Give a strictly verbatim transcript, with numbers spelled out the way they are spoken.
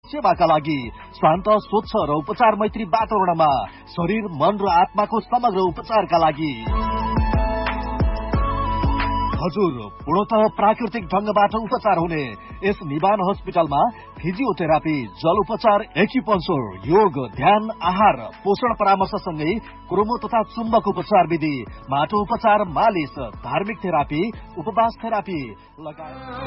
सेवाका लागि शान्त स्वच्छ र उपचार मैत्री वातावरणमा शरीर मन र आत्माको समग्र उपचारका लागि हजुर पूर्णतः प्राकृतिक ढंगबाट उपचार हुने यस निवान हस्पिटलमा फिजियोथेरापी, जल उपचार, एक्युपंक्चर, योग, ध्यान, आहार, पोषण परामर्श सँगै क्रोमो तथा चुम्बक उपचार विधि, माटो उपचार, मालिश, धार्मिक थेरापी, उपवास थेरापी लगायत